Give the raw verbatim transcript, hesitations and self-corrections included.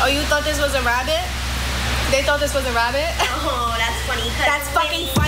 Oh, you thought this was a rabbit? They thought this was a rabbit? Oh, that's funny. That's fucking funny.